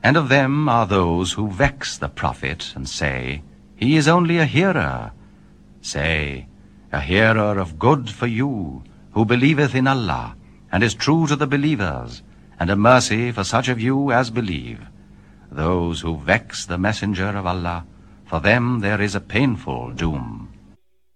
And of them are those who vex the prophet and say, He is only a hearer. Say, a hearer of good for you, who believeth in Allah, and is true to the believers, and a mercy for such of you as believe. Those who vex the messenger of Allah, for them there is a painful doom.